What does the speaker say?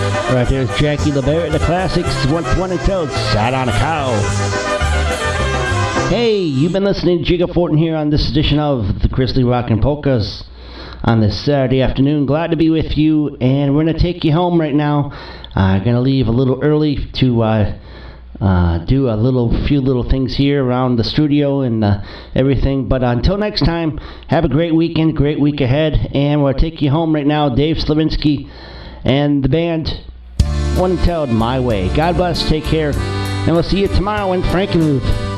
Right there's Jackie LaBarrette, the classics. Once One and Toad, Sat on a Cow. Hey, you've been listening to Jigga Fortin here on this edition of the Grizzly Rockin' Polkas on this Saturday afternoon. Glad to be with you, and we're going to take you home right now. I'm going to leave a little early to do a few little things here around the studio and everything. But until next time, have a great weekend, great week ahead, and we'll take you home right now. Dave Slavinsky and the band One and Toad, My Way. God bless, take care, and we'll see you tomorrow in Frankenmuth.